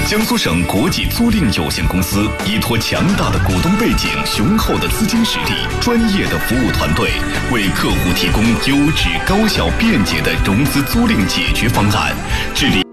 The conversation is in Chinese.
江苏省国际租赁有限公司依托强大的股东背景、雄厚的资金实力、专业的服务团队，为客户提供优质、高效、便捷的融资租赁解决方案，致力